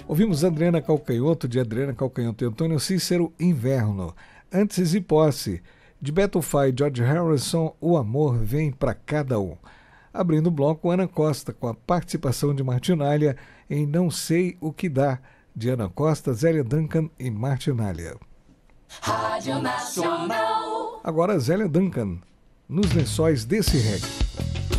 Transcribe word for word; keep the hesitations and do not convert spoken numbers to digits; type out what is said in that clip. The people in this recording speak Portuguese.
Ouvimos Adriana Calcanhoto, de Adriana Calcanhoto e Antônio Cícero, Inverno. Antes e Posse, de Beto Fay e George Harrison, O Amor Vem Pra Cada Um. Abrindo o bloco, Ana Costa, com a participação de Martinália em Não Sei O Que Dá, de Ana Costa, Zélia Duncan e Martinália. Rádio Nacional. Agora Zélia Duncan, Nos Lençóis desse Reggae.